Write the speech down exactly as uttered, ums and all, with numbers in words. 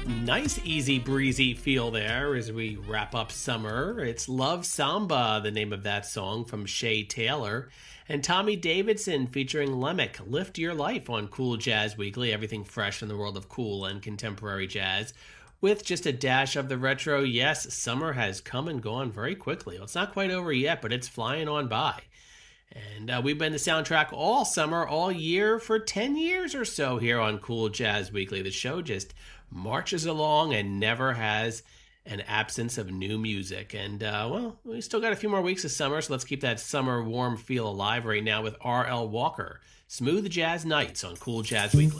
Nice, easy breezy feel there as we wrap up summer. It's Love Samba, the name of that song from Shay Taylor. And Tommy Davidson featuring Lemick, Lift Your Life on Cool Jazz Weekly. Everything fresh in the world of cool and contemporary jazz. With just a dash of the retro, yes, summer has come and gone very quickly. Well, it's not quite over yet, but it's flying on by. And uh, we've been the soundtrack all summer, all year, for ten years or so here on Cool Jazz Weekly. The show just marches along and never has an absence of new music. And, uh, well, we still got a few more weeks of summer, so let's keep that summer warm feel alive right now with R L. Walker. Smooth Jazz Nights on Cool Jazz Weekly.